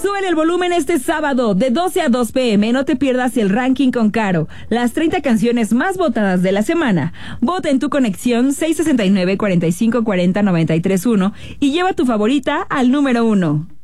Súbele el volumen este sábado de 12 a 2 p.m. No te pierdas el ranking con Caro. Las 30 canciones más votadas de la semana. Vota en tu conexión 669-4540-931 y lleva tu favorita al número 1.